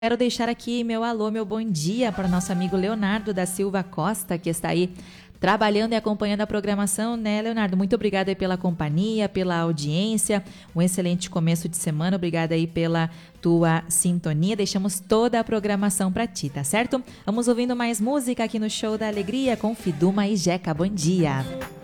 Quero deixar aqui meu alô, meu bom dia para o nosso amigo Leonardo da Silva Costa, que está aí trabalhando e acompanhando a programação, né, Leonardo? Muito obrigada aí pela companhia, pela audiência, um excelente começo de semana, obrigada aí pela tua sintonia, deixamos toda a programação para ti, tá certo? Vamos ouvindo mais música aqui no Show da Alegria com Fiduma e Jeca, bom dia!